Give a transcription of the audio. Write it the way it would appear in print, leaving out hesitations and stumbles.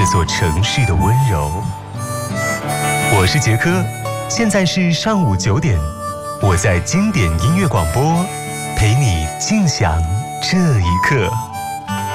这座城市的温柔。我是杰科，现在是上午9点，我在经典音乐广播，陪你静享这一刻。